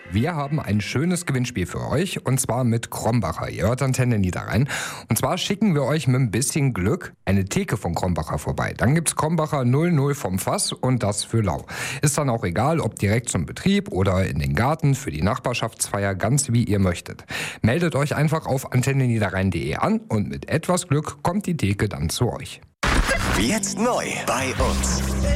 Wir haben ein schönes Gewinnspiel für euch und zwar mit Krombacher. Ihr hört Antenne Niederrhein. Und zwar schicken wir euch mit ein bisschen Glück eine Theke von Krombacher vorbei. Dann gibt's Krombacher 00 vom Fass und das für lau. Ist dann auch egal, ob direkt zum Betrieb oder in den Garten für die Nachbarschaftsfeier, ganz wie ihr möchtet. Meldet euch einfach auf antenneniederrhein.de an und mit etwas Glück kommt die Theke dann zu euch. Jetzt neu bei uns.